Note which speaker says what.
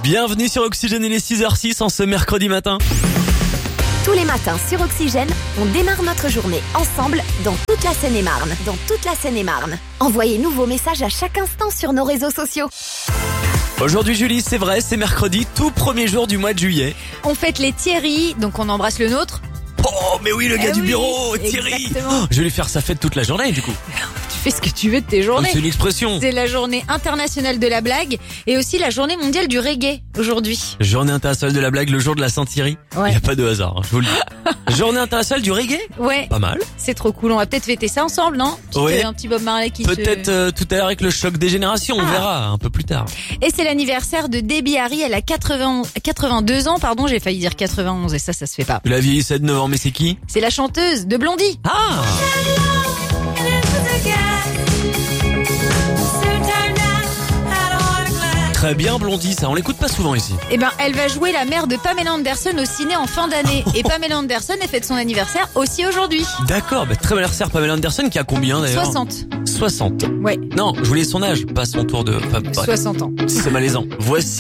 Speaker 1: Bienvenue sur Oxygène, il est 6h06 en ce mercredi matin.
Speaker 2: Tous les matins sur Oxygène, on démarre notre journée ensemble dans toute la Seine-et-Marne. Envoyez-nous vos messages à chaque instant sur nos réseaux sociaux.
Speaker 1: Aujourd'hui Julie, c'est vrai, c'est mercredi, tout premier jour du mois de juillet.
Speaker 3: On fête les Thierry, donc on embrasse le nôtre.
Speaker 1: Oh mais oui, le gars du bureau, Thierry.
Speaker 3: Exactement.
Speaker 1: Je vais lui faire sa fête toute la journée du coup.
Speaker 3: Tu fais ce que tu veux de tes journées.
Speaker 1: C'est une expression.
Speaker 3: C'est la journée internationale de la blague et aussi la journée mondiale du reggae aujourd'hui.
Speaker 1: Journée internationale de la blague, le jour de la Saint-Thierry.
Speaker 3: Ouais.
Speaker 1: Il n'y a pas de hasard, je vous le dis. Journée internationale du reggae.
Speaker 3: Ouais.
Speaker 1: Pas mal.
Speaker 3: C'est trop cool, on va peut-être fêter ça ensemble, non?
Speaker 1: Ouais.
Speaker 3: Un petit Bob Marley qui
Speaker 1: Peut-être tout à l'heure avec le choc des générations, on verra un peu plus tard.
Speaker 3: Et c'est l'anniversaire de Debbie Harry, elle a 82 ans, pardon, j'ai failli dire 91 et ça se fait pas.
Speaker 1: La vieille 7-9 ans, mais c'est qui?
Speaker 3: C'est la chanteuse de Blondie.
Speaker 1: Ah! Très bien Blondie, ça, on l'écoute pas souvent ici.
Speaker 3: Eh ben, elle va jouer la mère de Pamela Anderson au ciné en fin d'année. Et Pamela Anderson, elle fête son anniversaire aussi aujourd'hui.
Speaker 1: D'accord, très bel anniversaire Pamela Anderson qui a combien d'ailleurs?
Speaker 3: 60.
Speaker 1: 60.
Speaker 3: Ouais.
Speaker 1: Non, je voulais son âge, pas son tour de...
Speaker 3: 60 ans.
Speaker 1: C'est malaisant. Voici